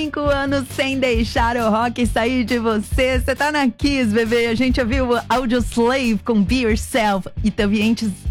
5 anos sem deixar o rock sair de você. Você tá na Kiss, bebê. A gente ouviu Audioslave com Be Yourself e também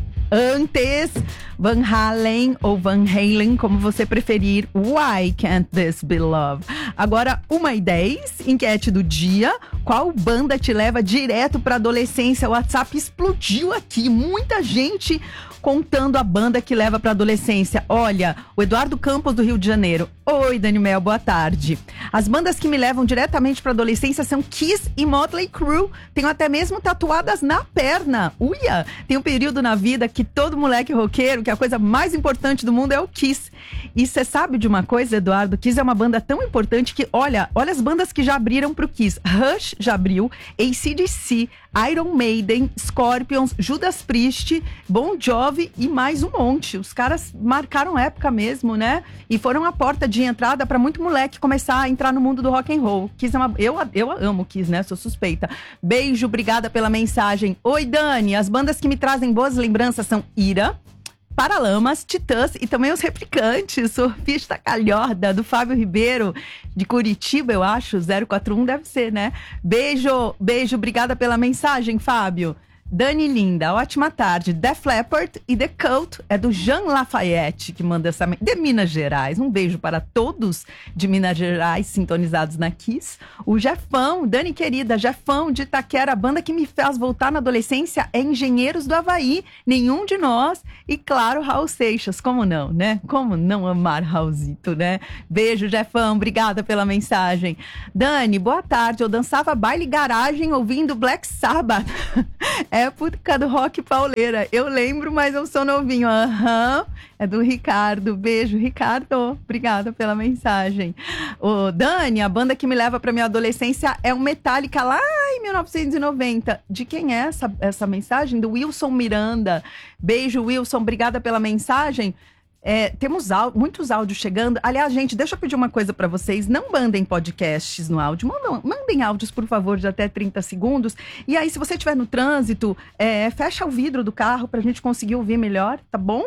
antes Van Halen ou Van Halen, como você preferir. Why Can't This Be Love? Agora, 1h10, enquete do dia. Qual banda te leva direto pra adolescência? O WhatsApp explodiu aqui. Muita gente contando a banda que leva pra adolescência. Olha, o Eduardo Campos do Rio de Janeiro. Oi, Dani Mel, boa tarde. As bandas que me levam diretamente pra adolescência são Kiss e Motley Crue. Tenho até mesmo tatuadas na perna. Uia! Tem um período na vida que todo moleque roqueiro, que a coisa mais importante do mundo é o Kiss. E você sabe de uma coisa, Eduardo? Kiss é uma banda tão importante que, olha as bandas que já abriram pro Kiss. Rush já abriu, AC/DC, Iron Maiden, Scorpions, Judas Priest, Bon Jovi e mais um monte. Os caras marcaram época mesmo, né? E foram a porta de entrada pra muito moleque começar a entrar no mundo do rock and roll. Kiss é eu amo Kiss, né? Sou suspeita. Beijo, obrigada pela mensagem. Oi, Dani, as bandas que me trazem boas lembranças são Ira, Paralamas, Titãs e também os Replicantes, Surfista Calhorda, do Fábio Ribeiro, de Curitiba, eu acho, 041 deve ser, né? Beijo, obrigada pela mensagem, Fábio. Dani linda, ótima tarde. Def Leppard e The Cult é do Jean Lafayette que manda essa de Minas Gerais. Um beijo para todos de Minas Gerais sintonizados na Kiss. O Jefão, Dani querida, Jefão de Itaquera, a banda que me faz voltar na adolescência é Engenheiros do Havaí, Nenhum de Nós e claro, Raul Seixas. Como não, né? Como não amar Raulzito, né? Beijo, Jefão, obrigada pela mensagem. Dani, boa tarde. Eu dançava baile garagem ouvindo Black Sabbath. Época do rock pauleira. Eu lembro, mas eu sou novinho. É do Ricardo. Beijo, Ricardo. Obrigada pela mensagem. Ô, Dani, a banda que me leva pra minha adolescência é o Metallica lá em 1990. De quem é essa mensagem? Do Wilson Miranda. Beijo, Wilson. Obrigada pela mensagem. Temos muitos áudios chegando. Aliás, gente, deixa eu pedir uma coisa pra vocês. Não mandem podcasts no áudio. Mandem áudios, por favor, de até 30 segundos. E aí, se você estiver no trânsito, fecha o vidro do carro pra gente conseguir ouvir melhor, tá bom?